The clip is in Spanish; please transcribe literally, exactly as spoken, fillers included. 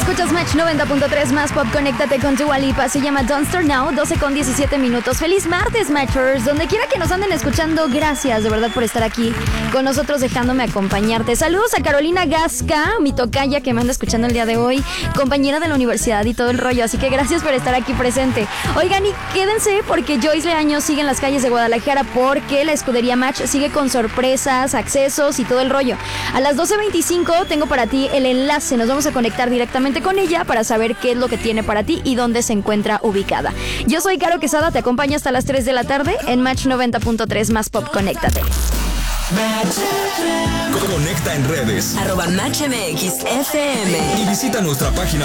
Escuchas Match noventa punto tres más pop. Conéctate con Dua Lipa. Se llama Don't Start Now. doce con diecisiete minutos. Feliz martes, Matchers. Donde quiera que nos anden escuchando, gracias de verdad por estar aquí con nosotros, dejándome acompañarte. Saludos a Carolina Gasca, mi tocaya que me anda escuchando el día de hoy, compañera de la universidad y todo el rollo. Así que gracias por estar aquí presente. Oigan, y quédense porque Joyce Leaño sigue en las calles de Guadalajara porque la escudería Match sigue con sorpresas, accesos y todo el rollo. A las doce veinticinco tengo para ti el enlace. Nos vamos a conectar directamente con ella para saber qué es lo que tiene para ti y dónde se encuentra ubicada. Yo soy Caro Quesada, te acompaño hasta las tres de la tarde en Match noventa punto tres más pop. Conéctate. Conecta en redes arroba Match M X F M y visita nuestra página